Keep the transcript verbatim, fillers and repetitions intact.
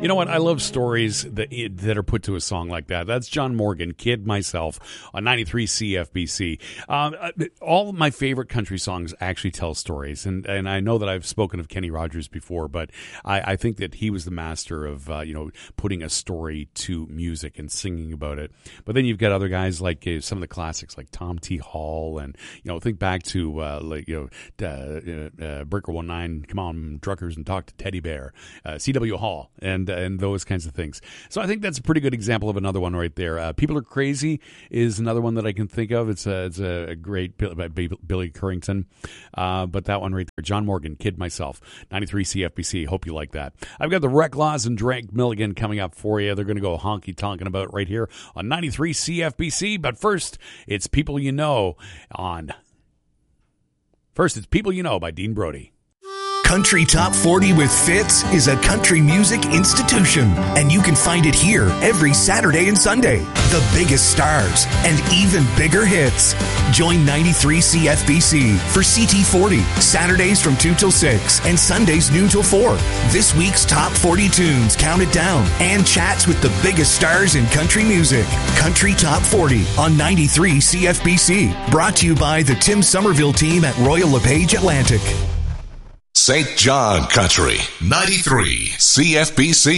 You know what? I love stories that that are put to a song like that. That's John Morgan, Kid Myself, on ninety-three C F B C. Um, all of my favorite country songs actually tell stories, and and I know that I've spoken of Kenny Rogers before, but I, I think that he was the master of uh, you know putting a story to music and singing about it. But then you've got other guys like uh, some of the classics like Tom T. Hall, and you know think back to uh, like you know uh, uh, Breaker one nine, Come On Druckers and Talk to Teddy Bear, uh, C W Hall, and and those kinds of things. So I think that's a pretty good example of another one right there. Uh, People Are Crazy is another one that I can think of. It's a, it's a great by Billy Currington. Uh, but that one right there, John Morgan, Kid Myself, ninety-three C F B C. Hope you like that. I've got the Reclaws and Drake Milligan coming up for you. They're going to go honky-tonking about right here on ninety-three C F B C. But first, it's People You Know on... First, it's People You Know by Dean Brody. Country Top forty with Fitz is a country music institution, and you can find it here every Saturday and Sunday. The biggest stars and even bigger hits. Join ninety-three C F B C for C T forty, Saturdays from two till six and Sundays noon till four. This week's Top forty tunes counted down and chats with the biggest stars in country music. Country Top forty on ninety-three C F B C. Brought to you by the Tim Somerville team at Royal LePage Atlantic. Saint John Country, ninety-three C F B C.